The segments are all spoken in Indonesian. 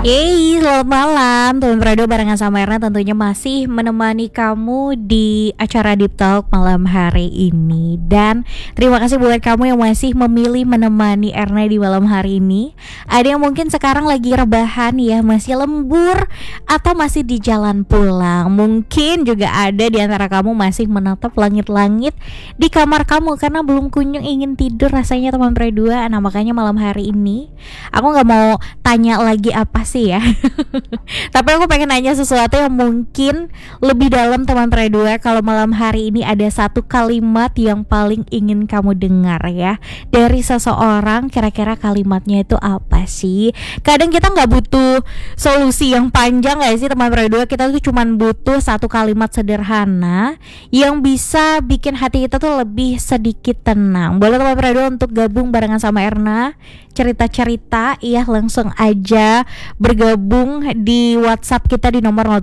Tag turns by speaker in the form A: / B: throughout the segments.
A: Yeay, selamat malam teman Radio barengan sama Erna tentunya masih menemani kamu di acara Deep Talk malam hari ini. Dan terima kasih buat kamu yang masih memilih menemani Erna di malam hari ini. Ada yang mungkin sekarang lagi rebahan ya, masih lembur atau masih di jalan pulang. Mungkin juga ada di antara kamu masih menatap langit-langit di kamar kamu karena belum kunjung ingin tidur rasanya teman Radio. Nah makanya malam hari ini aku gak mau tanya lagi apa sih ya tapi aku pengen nanya sesuatu yang mungkin lebih dalam teman Predua. Kalau malam hari ini ada satu kalimat yang paling ingin kamu dengar ya dari seseorang, kira-kira kalimatnya itu apa sih? Kadang kita gak butuh solusi yang panjang gak sih teman Predua, kita tuh cuman butuh satu kalimat sederhana yang bisa bikin hati kita tuh lebih sedikit tenang. Boleh teman Predua untuk gabung barengan sama Erna, cerita-cerita ya, langsung aja bergabung di WhatsApp kita di nomor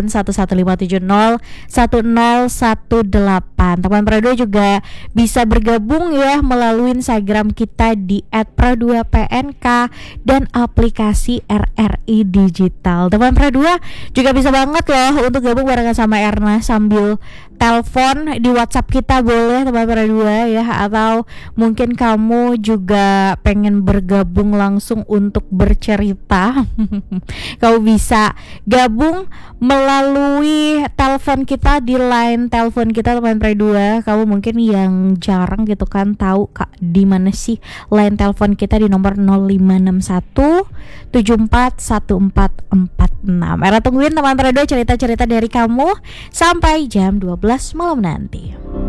A: 081157010018. Teman Pro2 juga bisa bergabung ya melalui Instagram kita di @pro2pnk dan aplikasi RRI Digital. Teman Pro2 juga bisa banget loh untuk gabung barengan sama Erna sambil telepon di WhatsApp kita, boleh teman Pro2 ya, atau mungkin kamu juga pengen bergabung langsung untuk bercerita. Kamu bisa gabung melalui telepon kita di line telepon kita teman Pre2. Kamu mungkin yang jarang gitu kan tahu Kak di mana sih line telepon kita, di nomor 0561 741446. Era tungguin teman Pre2 cerita-cerita dari kamu sampai jam 12 malam nanti.